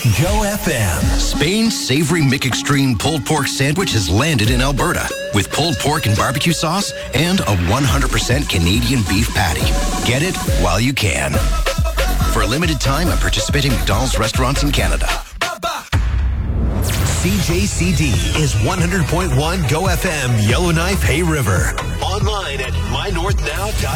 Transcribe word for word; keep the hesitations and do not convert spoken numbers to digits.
Go F M. Spain's savory McExtreme pulled pork sandwich has landed in Alberta with pulled pork and barbecue sauce and a one hundred percent Canadian beef patty. Get it while you can. For a limited time at participating McDonald's restaurants in Canada. C J C D is one hundred point one Go F M, Yellowknife, Hay River. Online at my north now dot com.